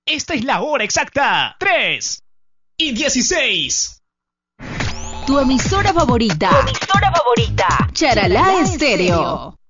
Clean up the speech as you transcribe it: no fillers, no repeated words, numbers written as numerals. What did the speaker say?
Esta es la hora exacta. 3:16. Tu emisora favorita. Tu emisora favorita. Charalá Estéreo.